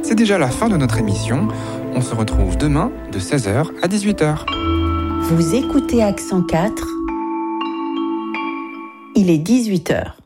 C'est déjà la fin de notre émission. On se retrouve demain de 16h à 18h. Vous écoutez Accent 4. Il est 18h.